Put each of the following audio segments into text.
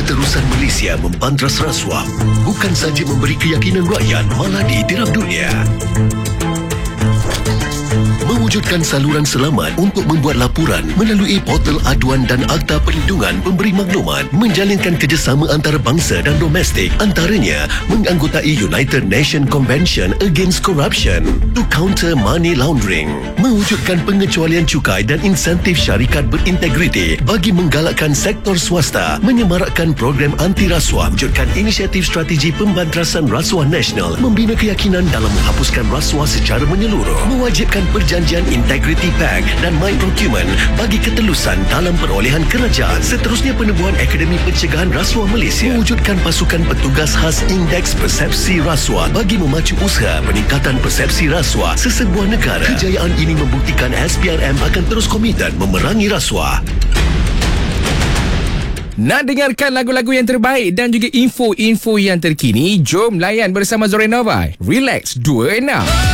Keterusan Malaysia membantras rasuah bukan saja memberi keyakinan rakyat, malah diterap dunia. Mewujudkan saluran selamat untuk membuat laporan melalui portal aduan dan Akta Perlindungan Pemberi Maklumat, menjalinkan kerjasama antarabangsa dan domestik, antaranya menganggotai United Nations Convention Against Corruption to counter money laundering, mewujudkan pengecualian cukai dan insentif syarikat berintegriti bagi menggalakkan sektor swasta, menyemarakkan program anti rasuah, wujudkan inisiatif strategi pembantrasan rasuah nasional, membina keyakinan dalam menghapuskan rasuah secara menyeluruh, mewajibkan perjanjian Integrity Pact dan My Procurement bagi ketelusan dalam perolehan kerajaan. Seterusnya, penubuhan Akademi Pencegahan Rasuah Malaysia, mewujudkan pasukan petugas khas Indeks Persepsi Rasuah bagi memacu usaha peningkatan persepsi rasuah sesebuah negara. Kejayaan ini membuktikan SPRM akan terus komited memerangi rasuah. Nak dengarkan lagu-lagu yang terbaik dan juga info-info yang terkini? Jom layan bersama Zorenova. Relax 26.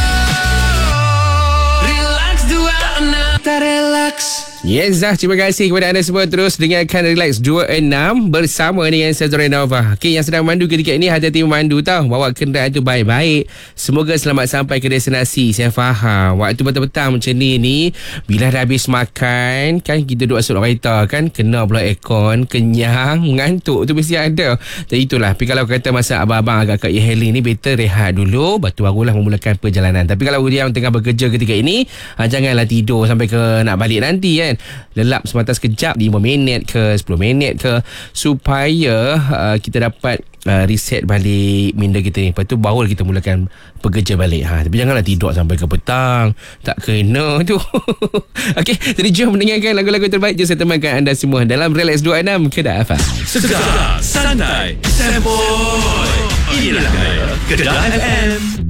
Yes, terima kasih kepada anda semua. Terus dengarkan Relax 26 bersama dengan saya Zorenova. Okey, yang sedang mandu ketika ini, hati-hati memandu tau. Bawa kenderaan tu baik-baik. Semoga selamat sampai ke destinasi. Saya faham waktu petang-petang macam ni, bila dah habis makan kan, kita duduk asal kereta kan, kena pula aircon, kenyang, mengantuk tu mesti ada. Dan itulah, tapi kalau kata masa abang-abang agak kat e-hailing ni, better rehat dulu, lepas tu barulah memulakan perjalanan. Tapi kalau dia yang tengah bekerja ketika ini, janganlah tidur sampai ke nak balik nanti kan. Lelap semata sekejap, 5 minit ke 10 minit ke, supaya kita dapat reset balik minda kita ni. Lepas tu baru kita mulakan bekerja balik. Tapi janganlah tidur sampai ke petang, tak kena tu. Okey, jadi jom mendengarkan lagu-lagu terbaik. Jom saya temankan anda semua dalam Relax 26 Kedah FM. Segar, santai, sempoi. Inilah Kedah FM.